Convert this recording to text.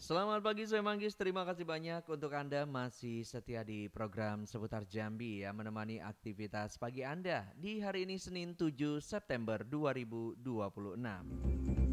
Selamat pagi, saya Manggis. Terima kasih banyak untuk Anda masih setia di program Seputar Jambi yang menemani aktivitas pagi Anda di hari ini Senin 7 September 2026.